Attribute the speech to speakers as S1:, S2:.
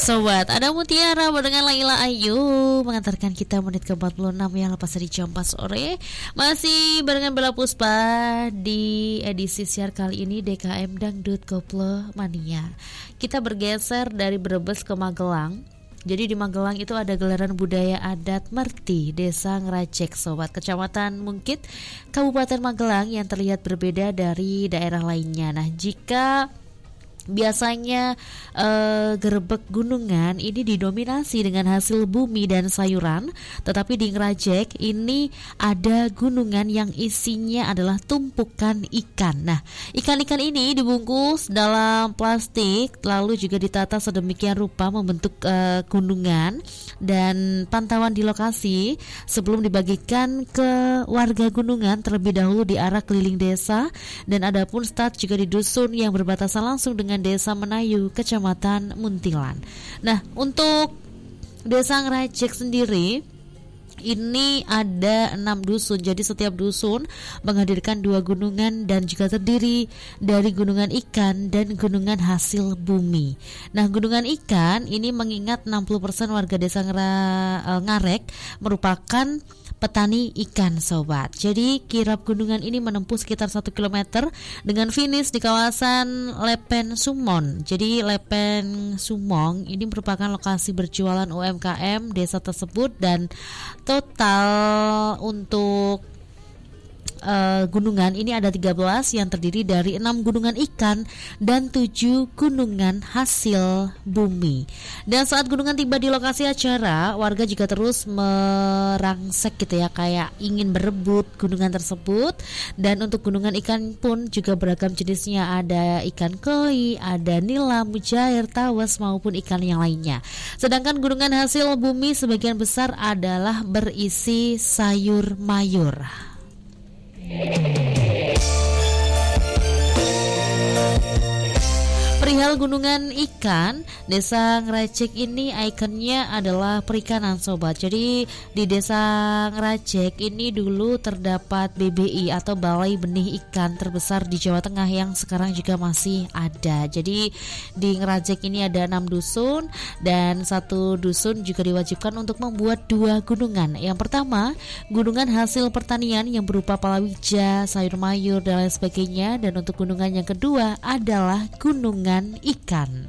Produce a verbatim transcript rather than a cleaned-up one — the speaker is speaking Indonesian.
S1: Sobat, ada Mutiara dengan Laila Ayu mengantarkan kita menit ke empat puluh enam ya, lepas dari jam empat sore. Masih barengan Bella Puspa di edisi siar kali ini D K M Dangdut Koplo Mania. Kita bergeser dari Brebes ke Magelang. Jadi di Magelang itu ada gelaran budaya adat Merti, Desa Ngerajek, Sobat, Kecamatan Mungkit, Kabupaten Magelang, yang terlihat berbeda dari daerah lainnya. Nah, jika biasanya eh, gerebek gunungan ini didominasi dengan hasil bumi dan sayuran, tetapi di Ngerajek ini ada gunungan yang isinya adalah tumpukan ikan. Nah, ikan-ikan ini dibungkus dalam plastik lalu juga ditata sedemikian rupa membentuk eh, gunungan, dan pantauan di lokasi sebelum dibagikan ke warga gunungan terlebih dahulu di arah keliling desa, dan adapun start juga di dusun yang berbatasan langsung dengan Desa Menayu, Kecamatan Muntilan. Nah, untuk Desa Ngerajek sendiri ini ada enam dusun. Jadi setiap dusun menghadirkan dua gunungan dan juga terdiri dari gunungan ikan dan gunungan hasil bumi. Nah, gunungan ikan ini mengingat enam puluh persen warga Desa Ngera, Ngarek merupakan petani ikan, Sobat. Jadi kirap gunungan ini menempuh sekitar satu kilometer dengan finish di kawasan Lepen Sumon. Jadi Lepen Sumong ini merupakan lokasi berjualan U M K M desa tersebut, dan total untuk Uh, gunungan ini ada tiga belas yang terdiri dari enam gunungan ikan dan tujuh gunungan hasil bumi. Dan saat gunungan tiba di lokasi acara, warga juga terus merangsek gitu ya, kayak ingin berebut gunungan tersebut. Dan untuk gunungan ikan pun juga beragam jenisnya, ada ikan koi, ada nila, mujair, tawes maupun ikan yang lainnya. Sedangkan gunungan hasil bumi sebagian besar adalah berisi sayur mayur. Perihal gunungan ikan, Desa Ngerajek ini ikonnya adalah perikanan, Sobat. Jadi di Desa Ngerajek ini dulu terdapat B B I atau Balai Benih Ikan terbesar di Jawa Tengah yang sekarang juga masih ada. Jadi di Ngerajek ini ada enam dusun, dan satu dusun juga diwajibkan untuk membuat dua gunungan. Yang pertama, gunungan hasil pertanian yang berupa palawija, sayur mayur dan lain sebagainya. Dan untuk gunungan yang kedua adalah gunungan ikan.